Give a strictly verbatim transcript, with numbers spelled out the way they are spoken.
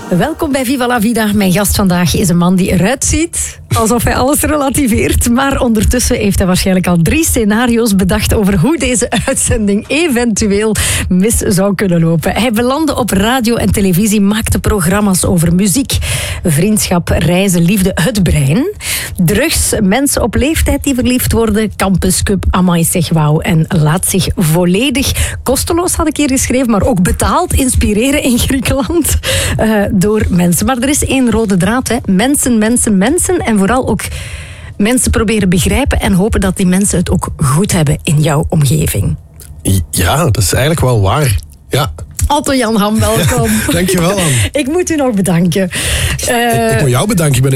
Welkom bij Viva la Vida. Mijn gast vandaag is een man die eruit ziet alsof hij alles relativeert. Maar ondertussen heeft hij waarschijnlijk al drie scenario's bedacht over hoe deze uitzending eventueel mis zou kunnen lopen. Hij belandde op radio en televisie, maakte programma's over muziek, vriendschap, reizen, liefde, het brein, drugs, mensen op leeftijd die verliefd worden, Campus Cup, amai zeg wauw, en laat zich volledig kosteloos, had ik hier geschreven, maar ook betaald inspireren in Griekenland uh, door mensen. Maar er is één rode draad, hè. Mensen, mensen, mensen en vooral ook mensen proberen begrijpen en hopen dat die mensen het ook goed hebben in jouw omgeving. Ja, dat is eigenlijk wel waar. Ja. Otto Jan Ham, welkom. Ja, dankjewel, Anne. Ik moet u nog bedanken. Uh, ik, ik moet jou bedanken. Ik ben